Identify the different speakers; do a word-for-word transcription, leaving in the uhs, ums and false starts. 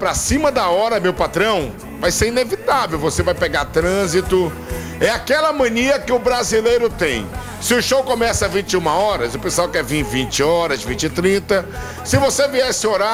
Speaker 1: pra cima da hora, meu patrão, vai ser inevitável. Você vai pegar trânsito. É aquela mania que o brasileiro tem. Se o show começa às vinte e uma horas, o pessoal quer vir vinte horas, vinte e trinta. Se você vier esse horário,